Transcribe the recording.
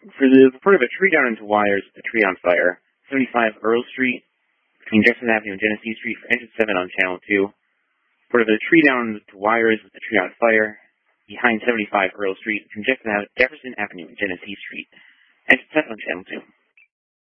For the report of a tree down into wires, a tree on fire. 75 Earl Street, between Jefferson Avenue and Genesee Street for engine 7 on Channel 2. Report of a tree down into wires, a tree on fire, behind 75 Earl Street, from Jefferson Avenue and Genesee Street. Engine 7 on Channel 2.